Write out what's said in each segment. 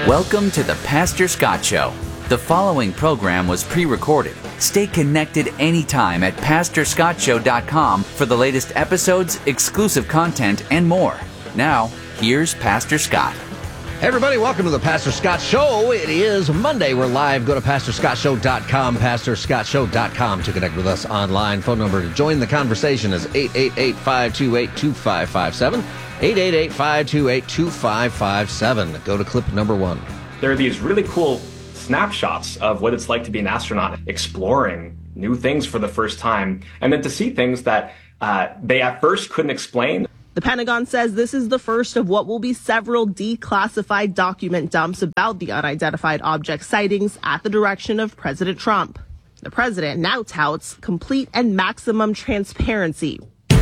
Welcome to the Pastor Scott Show. The following program was pre-recorded. Stay connected anytime at PastorScottShow.com for the latest episodes, exclusive content, and more. Now, here's Pastor Scott. Hey everybody, welcome to the Pastor Scott Show. It is Monday. We're live. Go to PastorScottShow.com, PastorScottShow.com to connect with us online. Phone number to join the conversation is 888-528-2557. 888-528-2557. Go to clip number one. There are these really cool snapshots of what it's like to be an astronaut, exploring new things for the first time, and then to see things that they at first couldn't explain. The Pentagon says this is the first of what will be several declassified document dumps about the unidentified object sightings at the direction of President Trump. The president now touts complete and maximum transparency.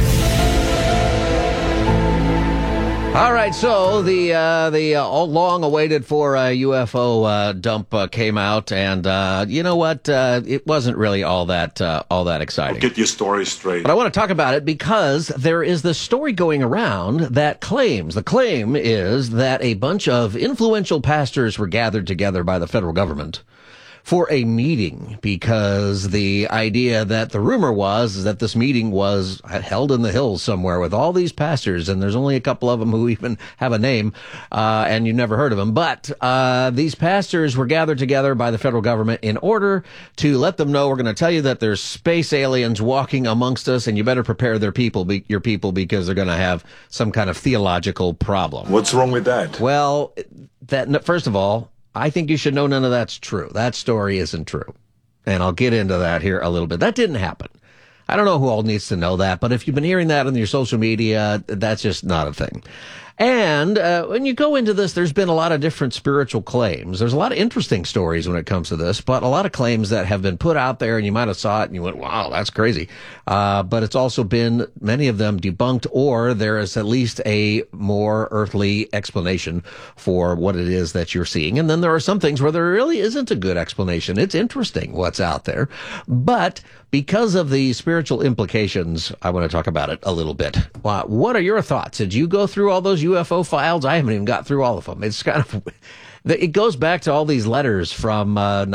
All right, so the long-awaited for UFO dump came out, and you know what? It wasn't really all that exciting. Get your story straight. But I want to talk about it because there is this story going around that claims, the claim is that a bunch of influential pastors were gathered together by the federal government for a meeting, because the idea that the rumor was is that this meeting was held in the hills somewhere with all these pastors, and there's only a couple of them who even have a name, and you've never heard of them. But these pastors were gathered together by the federal government in order to let them know, we're going to tell you that there's space aliens walking amongst us, and you better prepare your people, because they're going to have some kind of theological problem. What's wrong with that? Well, first of all, I think you should know none of that's true. That story isn't true. And I'll get into that here a little bit. That didn't happen. I don't know who all needs to know that, but if you've been hearing that on your social media, that's just not a thing. And when you go into this, there's been a lot of different spiritual claims. There's a lot of interesting stories when it comes to this, but a lot of claims that have been put out there, and you might have saw it and you went, wow, that's crazy. But it's also been, many of them, debunked, or there is at least a more earthly explanation for what it is that you're seeing. And then there are some things where there really isn't a good explanation. It's interesting what's out there. But because of the spiritual implications, I want to talk about it a little bit. What are your thoughts? Did you go through all those UFO files? I haven't even got through all of them. It's kind of, it goes back to all these letters from the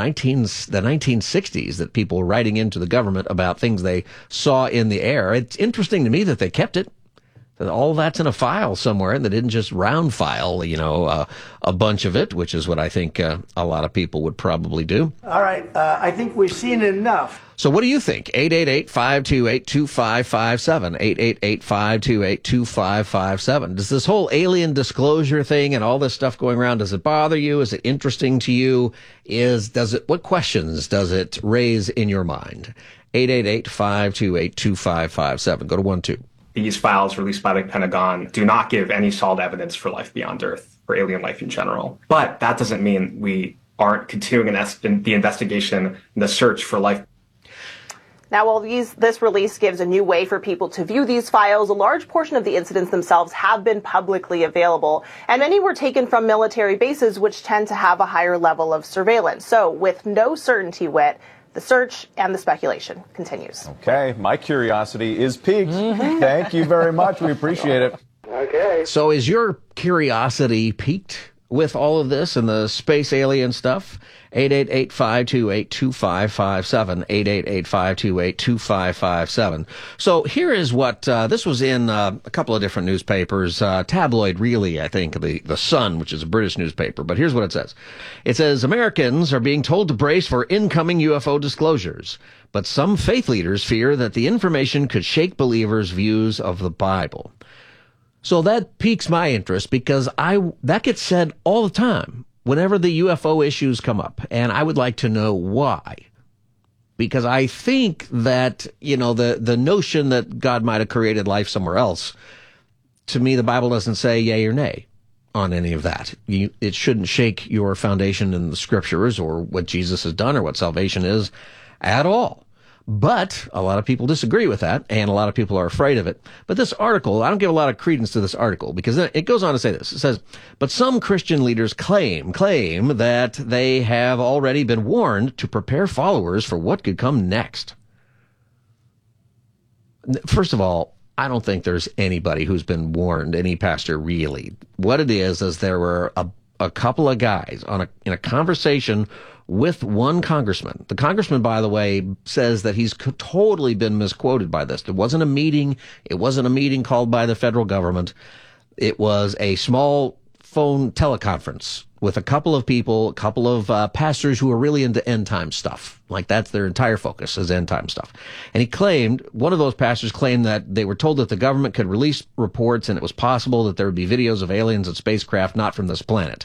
1960s that people were writing into the government about things they saw in the air. It's interesting to me that they kept it. All that's in a file somewhere, and they didn't just round file, a bunch of it, which is what I think a lot of people would probably do. All right. I think we've seen enough. So what do you think? 888-528-2557. 888-528-2557. Does this whole alien disclosure thing and all this stuff going around, does it bother you? Is it interesting to you? What questions does it raise in your mind? 888-528-2557. Go to 12. These files released by the Pentagon do not give any solid evidence for life beyond Earth or alien life in general. But that doesn't mean we aren't continuing the investigation and the search for life. Now, while this release gives a new way for people to view these files, a large portion of the incidents themselves have been publicly available, and many were taken from military bases, which tend to have a higher level of surveillance. So, with no certainty, Whit, the search and the speculation continues. Okay, my curiosity is piqued. Thank you very much. We appreciate it. Okay. So is your curiosity piqued with all of this and the space alien stuff? 888-528-2557. 888-528-2557. So here is what, this was in a couple of different newspapers, tabloid really, I think, the Sun, which is a British newspaper. But here's what it says. It says, Americans are being told to brace for incoming UFO disclosures, but some faith leaders fear that the information could shake believers' views of the Bible. So that piques my interest because that gets said all the time whenever the UFO issues come up, and I would like to know why. Because I think that, the notion that God might have created life somewhere else, to me, the Bible doesn't say yay or nay on any of that. It shouldn't shake your foundation in the scriptures or what Jesus has done or what salvation is at all. But a lot of people disagree with that, and a lot of people are afraid of it. But this article, I don't give a lot of credence to this article, because it goes on to say this. It says, but some Christian leaders claim that they have already been warned to prepare followers for what could come next. First of all, I don't think there's anybody who's been warned, any pastor really. What it is there were a a couple of guys in a conversation with one congressman. The congressman, by the way, says that he's totally been misquoted by this. It wasn't a meeting. It wasn't a meeting called by the federal government. It was a small phone teleconference with a couple of people, a couple of pastors who are really into end time stuff. Like that's their entire focus is end time stuff. And he claimed, one of those pastors claimed that they were told that the government could release reports and it was possible that there would be videos of aliens and spacecraft not from this planet.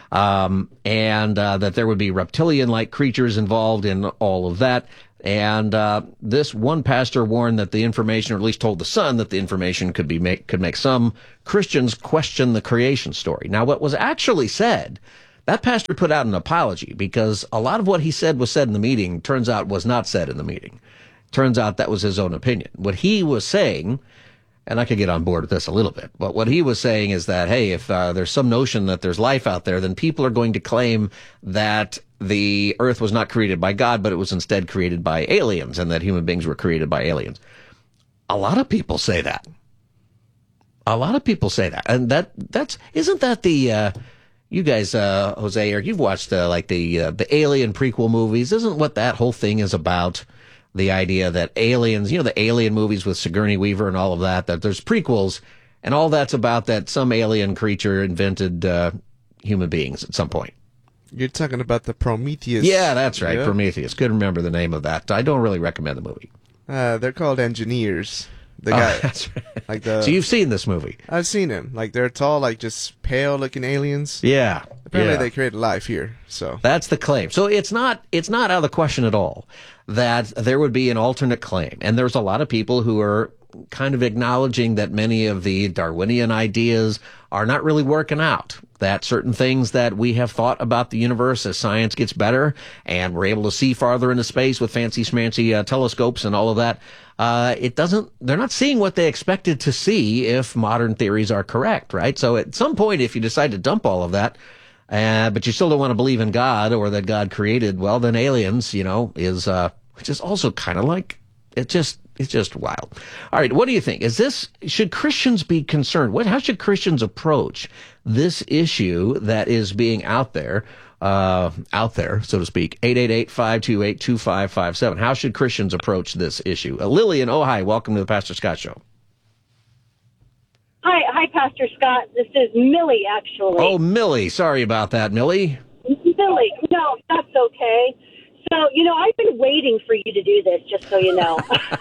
And that there would be reptilian-like creatures involved in all of that. And this one pastor warned that the information, or at least told the Sun that the information could make some Christians question the creation story. Now, what was actually said, that pastor put out an apology because a lot of what he said was said in the meeting. Turns out was not said in the meeting. Turns out that was his own opinion. What he was saying, and I could get on board with this a little bit, but what he was saying is that, hey, if there's some notion that there's life out there, then people are going to claim that the earth was not created by God, but it was instead created by aliens, and that human beings were created by aliens. A lot of people say that. A lot of people say that. And isn't that the, you guys, Jose, or you've watched the Alien prequel movies, isn't what that whole thing is about? The idea that aliens, the Alien movies with Sigourney Weaver and all of that there's prequels, and all that's about that some alien creature invented human beings at some point. You're talking about the Prometheus. Yeah, that's right, yeah. Prometheus. Couldn't remember the name of that. I don't really recommend the movie. They're called engineers. The guy, that's right. so you've seen this movie? I've seen him. Like they're tall, like just pale-looking aliens. Yeah. Apparently yeah. they created life here. So that's the claim. So it's not out of the question at all that there would be an alternate claim. And there's a lot of people who are kind of acknowledging that many of the Darwinian ideas are not really working out. That certain things that we have thought about the universe as science gets better and we're able to see farther into space with fancy schmancy telescopes and all of that, they're not seeing what they expected to see if modern theories are correct, right? So at some point, if you decide to dump all of that, but you still don't want to believe in God or that God created, well, then aliens, which is also kind of like, it's just wild. All right. What do you think? Should Christians be concerned? How should Christians approach this issue that is being out there, so to speak? 888-528-2557. How should Christians approach this issue? Lily in Ojai, welcome to the Pastor Scott Show. Hi, Pastor Scott. This is Millie, actually. Oh, Millie. Sorry about that, Millie. Millie. No, that's okay. So, I've been waiting for you to do this, just so you know.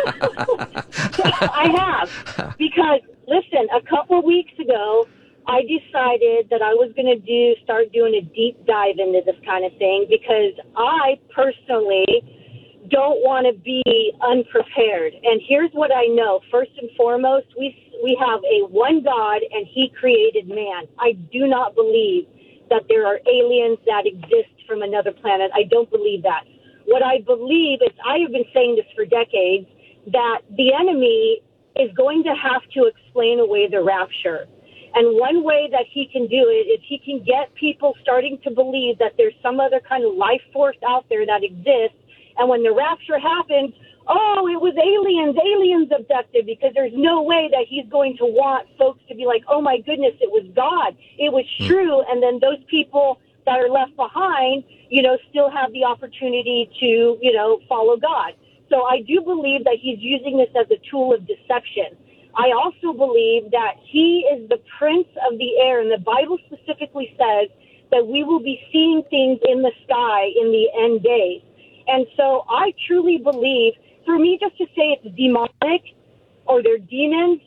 I have. Because, listen, a couple of weeks ago, I decided that I was going to start doing a deep dive into this kind of thing because I personally don't want to be unprepared. And here's what I know. First and foremost, we have a one God, and He created man. I do not believe that there are aliens that exist from another planet. I don't believe that. What I believe is, I have been saying this for decades, that the enemy is going to have to explain away the rapture. And one way that he can do it is he can get people starting to believe that there's some other kind of life force out there that exists. And when the rapture happens, oh, it was aliens abducted, because there's no way that he's going to want folks to be like, oh, my goodness, it was God. It was true. And then those people that are left behind, still have the opportunity to, follow God. So I do believe that he's using this as a tool of deception. I also believe that he is the prince of the air, and the Bible specifically says that we will be seeing things in the sky in the end days. And so I truly believe, for me just to say it's demonic or they're demons,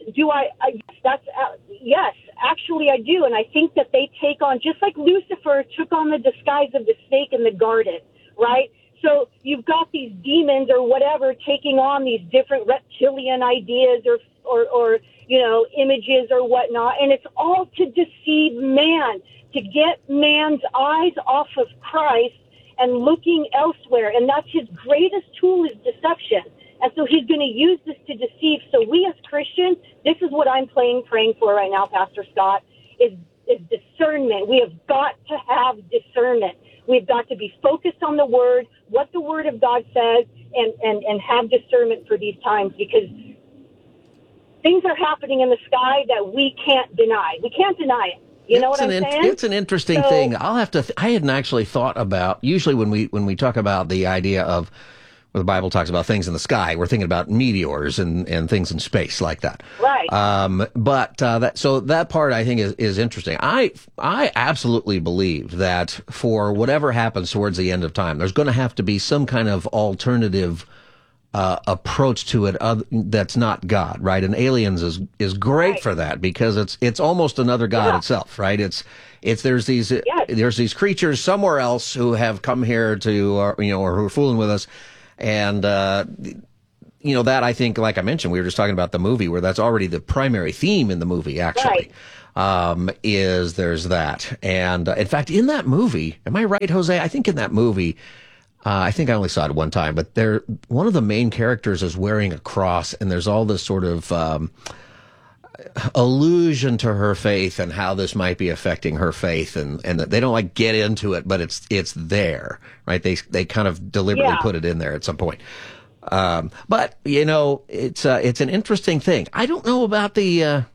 yes, actually I do. And I think that they take on, just like Lucifer took on the disguise of the snake in the garden, right? So you've got these demons or whatever taking on these different reptilian ideas or images or whatnot. And it's all to deceive man, to get man's eyes off of Christ and looking elsewhere. And that's his greatest tool, is deception. And so he's going to use this to deceive. So we as Christians, this is what I'm praying for right now, Pastor Scott, is discernment. We have got to have discernment. We've got to be focused on the Word, what the Word of God says, and have discernment for these times, because things are happening in the sky that we can't deny. We can't deny it. You know what I'm saying? It's an interesting thing. I'll have to. I hadn't actually thought about. Usually, when we talk about the idea of, when the Bible talks about things in the sky, we're thinking about meteors and things in space like that. Right. But that part I think is interesting. I absolutely believe that for whatever happens towards the end of time, there's going to have to be some kind of alternative approach to it that's not God, right? And Aliens is great for that, because it's almost another God itself, right? There's these creatures somewhere else who have come here to or who are fooling with us, and that, I think, like I mentioned, we were just talking about the movie, where that's already the primary theme in the movie, actually. Right. Is there's that, and in fact, in that movie, am I right, Jose? I think in that movie, I think I only saw it one time, but one of the main characters is wearing a cross, and there's all this sort of allusion to her faith and how this might be affecting her faith, and they don't get into it, but it's there, right? They kind of deliberately put it in there at some point. But it's an interesting thing. I don't know about the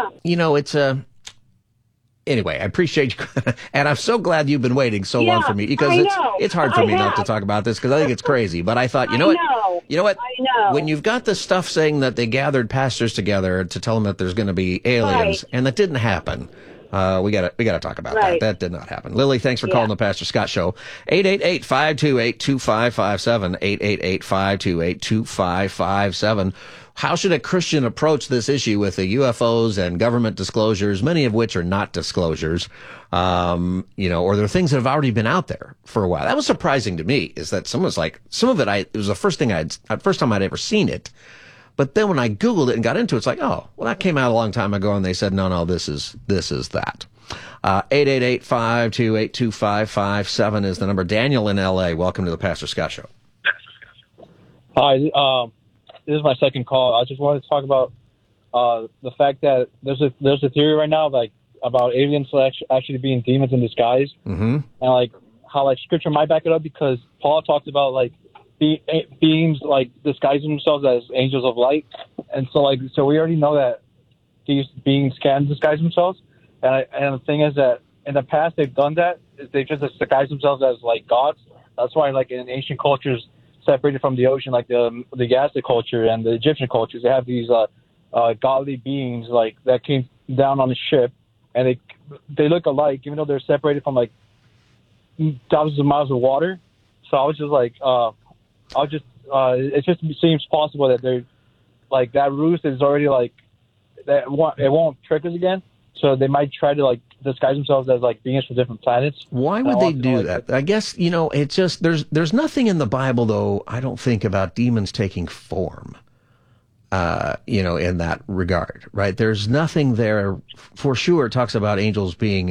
Anyway, I appreciate you, and I'm so glad you've been waiting so long for me, because it's hard for me not to talk about this, because I think it's crazy. But I thought, you know what? When you've got the stuff saying that they gathered pastors together to tell them that there's going to be aliens, and that didn't happen, we gotta talk about that. That did not happen. Lily, thanks for calling the Pastor Scott Show. 888-528-2557. 888-528-2557. How should a Christian approach this issue with the UFOs and government disclosures, many of which are not disclosures, or they're things that have already been out there for a while? That was surprising to me, is that some of it, it was the first time I'd ever seen it. But then when I Googled it and got into it, it's like, oh, well, that came out a long time ago, and they said, no, this is that. 888-528-2557 is the number. Daniel in L.A., welcome to the Pastor Scott Show. Hi, this is my second call. I just wanted to talk about the fact that there's a theory right now about aliens actually being demons in disguise, and how Scripture might back it up, because Paul talks about beings disguising themselves as angels of light, and so we already know that these beings can disguise themselves, and the thing is that in the past they've done that. They just disguise themselves as gods. That's why in ancient cultures separated from the ocean, like the Aztec culture and the Egyptian cultures, they have these godly beings that came down on the ship, and they look alike, even though they're separated from thousands of miles of water. So I was just it just seems possible that they're that ruse is already that it won't trick us again. So they might try to disguise themselves as beings from different planets. Why would they do that? I guess it's just there's nothing in the Bible, though, I don't think, about demons taking form. In that regard, right? There's nothing there for sure. It talks about angels being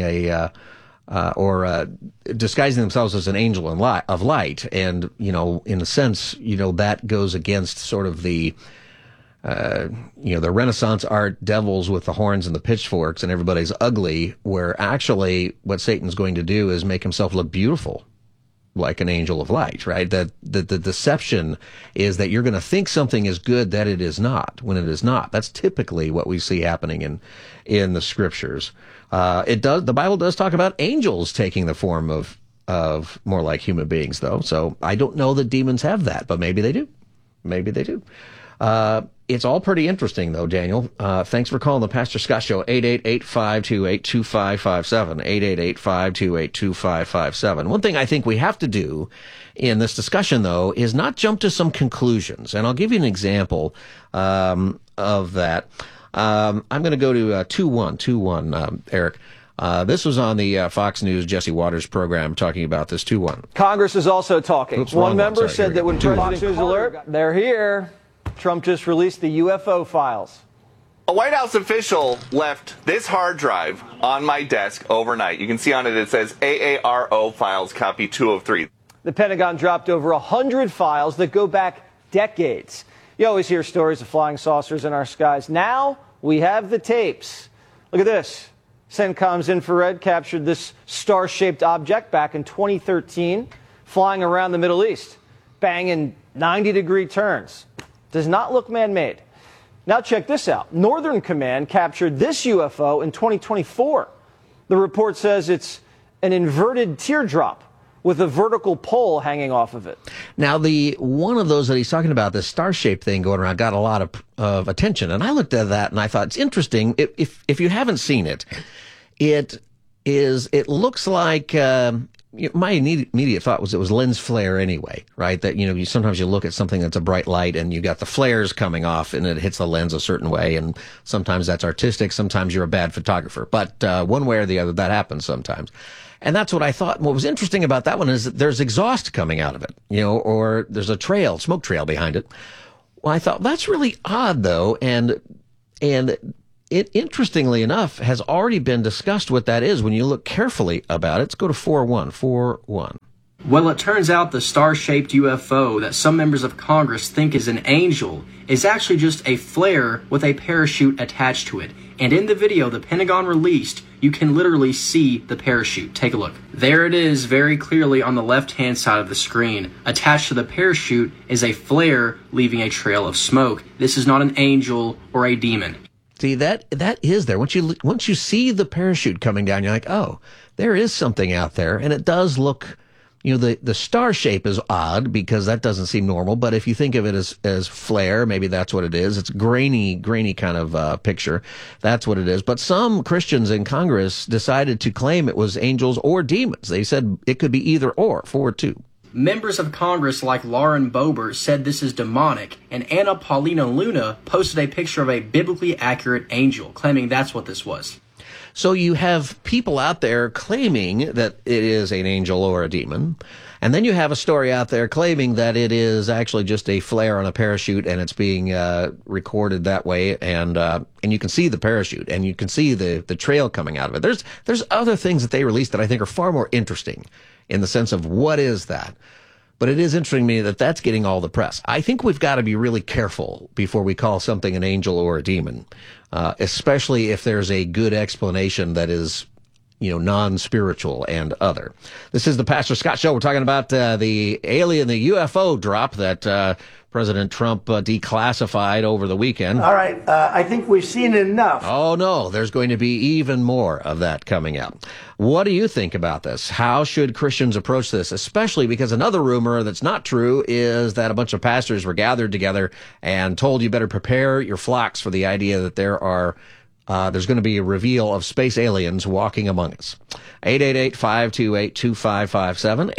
disguising themselves as an angel of light, and in a sense, that goes against sort of the the Renaissance art devils with the horns and the pitchforks and everybody's ugly, where actually what Satan's going to do is make himself look beautiful, like an angel of light, right? That the deception is that you're going to think something is good that it is not, when it is not. That's typically what we see happening in the Scriptures. The Bible does talk about angels taking the form of more like human beings, though. So I don't know that demons have that, but maybe they do. Maybe they do. It's all pretty interesting, though, Daniel. Thanks for calling the Pastor Scott Show, 888-528-2557, 888-528-2557. One thing I think we have to do in this discussion, though, is not jump to some conclusions. And I'll give you an example of that. I'm going to go to 2-1, Eric. This was on the Fox News Jesse Waters program talking about this 2-1. Congress is also talking. Oops, one member Sorry, said that when President News Alert, they're here. Trump just released the UFO files. A White House official left this hard drive on my desk overnight. You can see on it, it says AARO files copy 2 of 3. The Pentagon dropped over 100 files that go back decades. You always hear stories of flying saucers in our skies. Now we have the tapes. Look at this. CENTCOM's infrared captured this star-shaped object back in 2013, flying around the Middle East, banging 90-degree turns. Does not look man-made. Now check this out. Northern Command captured this UFO in 2024. The report says it's an inverted teardrop with a vertical pole hanging off of it. Now, the one of those that he's talking about, this star-shaped thing going around, got a lot of attention. And I looked at that and I thought, it's interesting. If you haven't seen it, it looks like, my immediate thought was it was lens flare anyway, right? That, sometimes you look at something that's a bright light and you got the flares coming off and it hits the lens a certain way. And sometimes that's artistic. Sometimes you're a bad photographer. But one way or the other, that happens sometimes. And that's what I thought. What was interesting about that one is that there's exhaust coming out of it, or there's a smoke trail behind it. Well, I thought that's really odd though. And it, interestingly enough, has already been discussed what that is when you look carefully about it. Let's go to 4141. Well, it turns out the star-shaped UFO that some members of Congress think is an angel is actually just a flare with a parachute attached to it. And in the video the Pentagon released, you can literally see the parachute. Take a look. There it is very clearly on the left-hand side of the screen. Attached to the parachute is a flare leaving a trail of smoke. This is not an angel or a demon. See, that is there. Once you see the parachute coming down, you're like, oh, there is something out there. And it does look, the star shape is odd because that doesn't seem normal. But if you think of it as flare, maybe that's what it is. It's grainy kind of picture. That's what it is. But some Christians in Congress decided to claim it was angels or demons. They said it could be either or, 4-2. Members of Congress like Lauren Boebert said this is demonic, and Anna Paulina Luna posted a picture of a biblically accurate angel, claiming that's what this was. So you have people out there claiming that it is an angel or a demon, and then you have a story out there claiming that it is actually just a flare on a parachute, and it's being recorded that way, and you can see the parachute, and you can see the trail coming out of it. There's other things that they released that I think are far more interesting in the sense of what is that. But it is interesting to me that that's getting all the press. I think we've got to be really careful before we call something an angel or a demon, especially if there's a good explanation that is, non-spiritual and other. This is the Pastor Scott Show. We're talking about the UFO drop that President Trump declassified over the weekend. All right. I think we've seen enough. Oh, no. There's going to be even more of that coming out. What do you think about this? How should Christians approach this? Especially because another rumor that's not true is that a bunch of pastors were gathered together and told you better prepare your flocks for the idea that there's going to be a reveal of space aliens walking among us. 888-528-2557,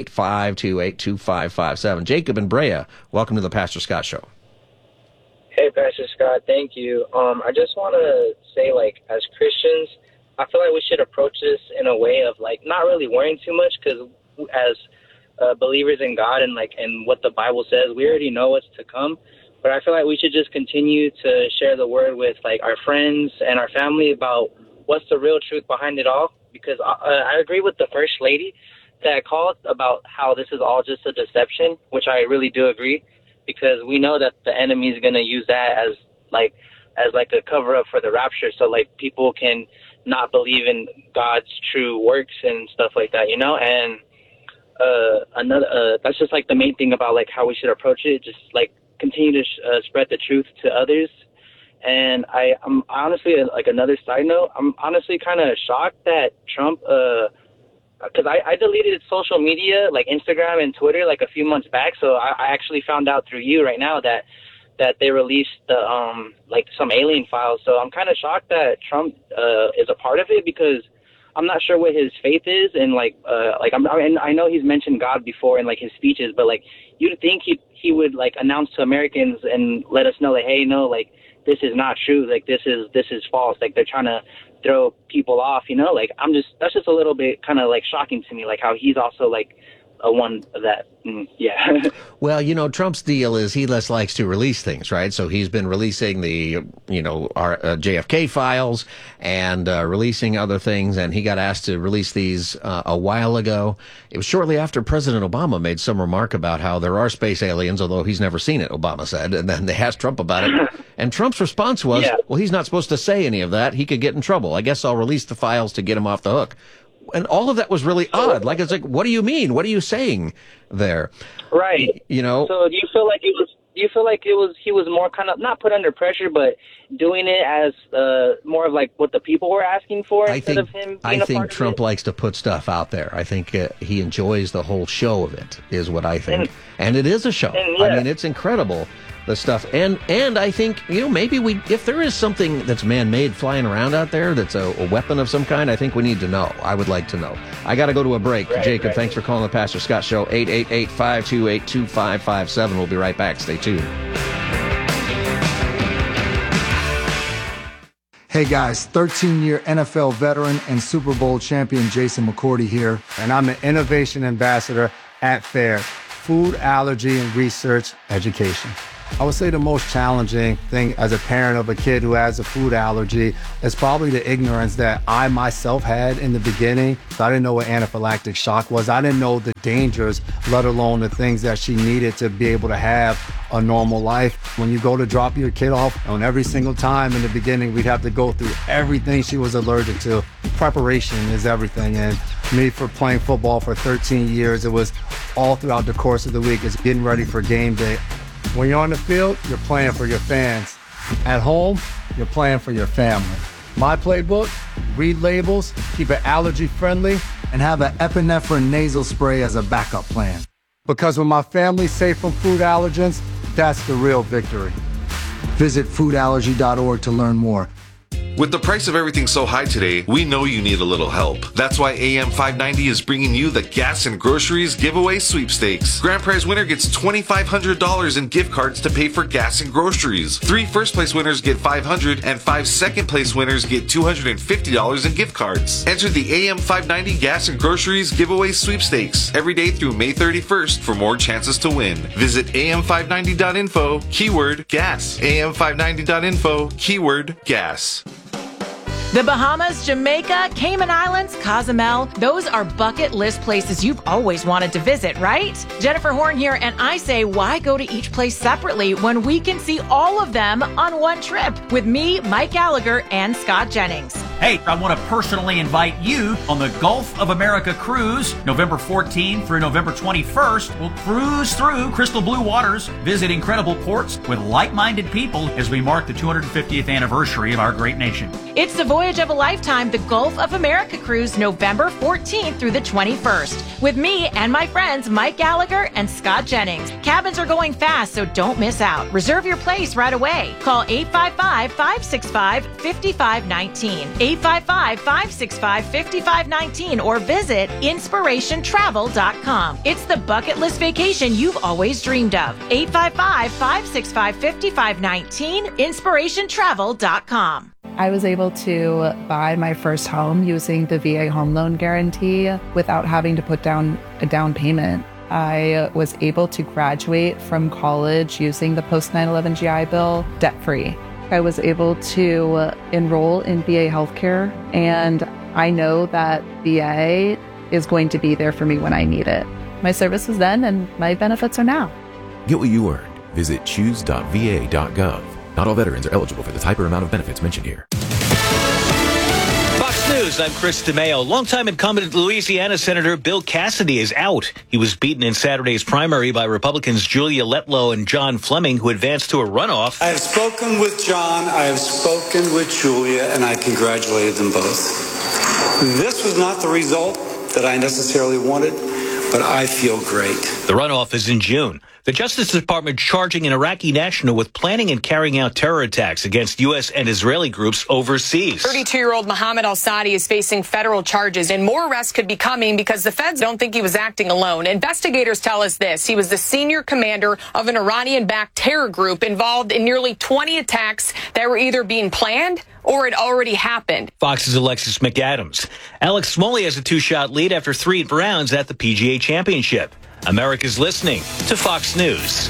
888-528-2557. Jacob and Brea, welcome to the Pastor Scott Show. Hey, Pastor Scott, thank you. I just want to say, as Christians, I feel like we should approach this in a way of, not really worrying too much, because as believers in God and what the Bible says, we already know what's to come. But I feel like we should just continue to share the word with our friends and our family about what's the real truth behind it all. Because I agree with the First Lady that called about how this is all just a deception, which I really do agree, because we know that the enemy is going to use that as a cover up for the rapture, so people can not believe in God's true works and stuff like that, And that's just the main thing about how we should approach it, just continue to spread the truth to others. And I'm honestly, another side note, I'm honestly kind of shocked that Trump, because I deleted social media, Instagram and Twitter, a few months back. So I actually found out through you right now that they released the, some alien files. So I'm kind of shocked that Trump is a part of it, because I'm not sure what his faith is. And I know he's mentioned God before in his speeches, but you'd think he would announce to Americans and let us know hey, no, this is not true. This is false. They're trying to throw people off, that's just a little bit kind of shocking to me, how he's also a one that, yeah. Well, Trump's deal is he less likes to release things, right? So he's been releasing the, our JFK files and releasing other things, and he got asked to release these a while ago. It was shortly after President Obama made some remark about how there are space aliens, although he's never seen it, Obama said, and then they asked Trump about it. And Trump's response was, well, he's not supposed to say any of that. He could get in trouble. I guess I'll release the files to get him off the hook. And all of that was really odd. It's what do you mean? What are you saying there? Right. So do you feel like it do you feel like he was more kind of not put under pressure, but doing it as more of like what the people were asking for instead of him being a part of Trump it? likes to put stuff out there. I think he enjoys the whole show of it, is what I think. And it is a show. I mean, it's incredible, the stuff. And I think, maybe if there is something that's man-made flying around out there that's a weapon of some kind, I think we need to know. I would like to know. I got to go to a break. Jacob, thanks for calling the Pastor Scott Show. 888-528-2557. We'll be right back. Stay tuned. Hey guys, 13-year NFL veteran and Super Bowl champion Jason McCourty here. And I'm an innovation ambassador at FAIR, Food Allergy and Research Education. I would say the most challenging thing as a parent of a kid who has a food allergy is probably the ignorance that I myself had in the beginning. So I didn't know what anaphylactic shock was. I didn't know the dangers, let alone the things that she needed to be able to have a normal life. When you go to drop your kid off, on every single time in the beginning, we'd have to go through everything she was allergic to. Preparation is everything. And me, for playing football for 13 years, it was all throughout the course of the week. It's getting ready for game day. When you're on the field, you're playing for your fans. At home, you're playing for your family. My playbook: read labels, keep it allergy friendly, and have an epinephrine nasal spray as a backup plan. Because when my family's safe from food allergens, that's the real victory. Visit foodallergy.org to learn more. With the price of everything so high today, we know you need a little help. That's why AM 590 is bringing you the Gas and Groceries Giveaway Sweepstakes. Grand prize winner gets $2,500 in gift cards to pay for gas and groceries. 3 first-place winners get $500, and 5 second-place winners get $250 in gift cards. Enter the AM 590 Gas and Groceries Giveaway Sweepstakes every day through May 31st for more chances to win. Visit am590.info, keyword gas. am590.info, keyword gas. The Bahamas, Jamaica, Cayman Islands, Cozumel, those are bucket list places you've always wanted to visit, right? Jennifer Horn here, and I say, why go to each place separately when we can see all of them on one trip with me, Mike Gallagher, and Scott Jennings? Hey, I want to personally invite you on the Gulf of America cruise, November 14th through November 21st. We'll cruise through crystal blue waters, visit incredible ports with like-minded people as we mark the 250th anniversary of our great nation. It's the voyage of a lifetime, the Gulf of America cruise, November 14th through the 21st. With me and my friends Mike Gallagher and Scott Jennings. Cabins are going fast, so don't miss out. Reserve your place right away. Call 855-565-5519. 855-565-5519 or visit inspirationtravel.com. It's the bucket list vacation you've always dreamed of. 855-565-5519, inspirationtravel.com. I was able to buy my first home using the VA home loan guarantee without having to put down a down payment. I was able to graduate from college using the post 9/11 GI Bill debt-free. I was able to enroll in VA healthcare, and I know that VA is going to be there for me when I need it. My service was then, and my benefits are now. Get what you earned. Visit choose.va.gov. Not all veterans are eligible for the type or amount of benefits mentioned here. Fox News, I'm Chris DeMeo. Longtime incumbent Louisiana Senator Bill Cassidy is out. He was beaten in Saturday's primary by Republicans Julia Letlow and John Fleming, who advanced to a runoff. I have spoken with John, I have spoken with Julia, and I congratulated them both. This was not the result that I necessarily wanted, but I feel great. The runoff is in June. The Justice Department charging an Iraqi national with planning and carrying out terror attacks against U.S. and Israeli groups overseas. 32-year-old Mohammed al-Sadi is facing federal charges, and more arrests could be coming because the feds don't think he was acting alone. Investigators tell us this. He was the senior commander of an Iranian-backed terror group involved in nearly 20 attacks that were either being planned or had already happened. Fox's Alexis McAdams. Alex Smalley has a 2-shot lead after 3 rounds at the PGA Championship. America's listening to Fox News.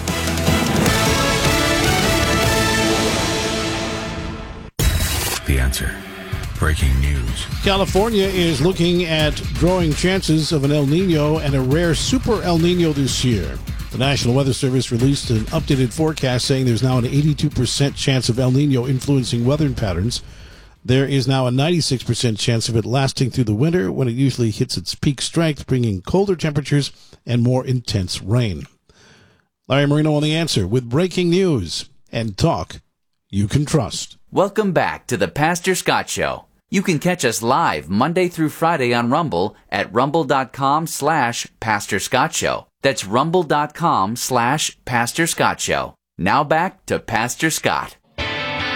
The Answer. Breaking news. California is looking at growing chances of an El Nino and a rare super El Nino this year. The National Weather Service released an updated forecast saying there's now an 82% chance of El Nino influencing weather patterns. There is now a 96% chance of it lasting through the winter when it usually hits its peak strength, bringing colder temperatures and more intense rain. Larry Marino on The Answer with breaking news and talk you can trust. Welcome back to the Pastor Scott Show. You can catch us live Monday through Friday on Rumble at rumble.com/Pastor Scott Show. That's rumble.com/Pastor Scott Show. Now back to Pastor Scott.